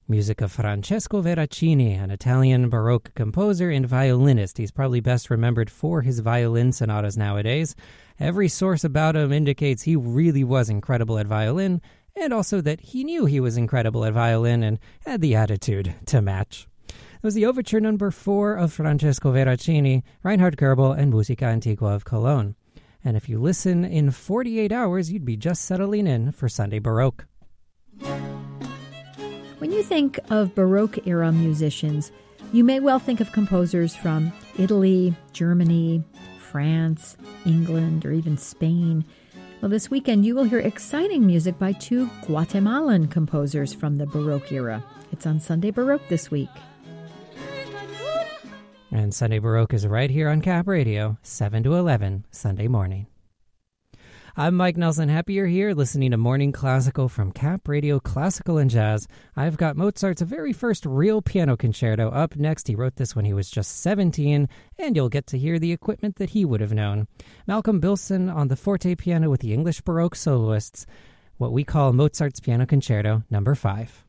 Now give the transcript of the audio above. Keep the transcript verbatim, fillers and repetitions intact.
Music of Francesco Veracini, an Italian Baroque composer and violinist. He's probably best remembered for his violin sonatas nowadays. Every source about him indicates he really was incredible at violin, and also that he knew he was incredible at violin and had the attitude to match. It was the overture number four of Francesco Veracini, Reinhard Goebel, and Musica Antigua of Cologne. And if you listen in forty-eight hours, you'd be just settling in for Sunday Baroque. When you think of Baroque-era musicians, you may well think of composers from Italy, Germany, France, England, or even Spain. Well, this weekend you will hear exciting music by two Guatemalan composers from the Baroque era. It's on Sunday Baroque this week. And Sunday Baroque is right here on Cap Radio, seven to eleven, Sunday morning. I'm Mike Nelson. Happy you're here listening to Morning Classical from Cap Radio Classical and Jazz. I've got Mozart's very first real piano concerto up next. He wrote this when he was just seventeen, and you'll get to hear the equipment that he would have known. Malcolm Bilson on the forte piano with the English Baroque soloists, what we call Mozart's Piano Concerto number five.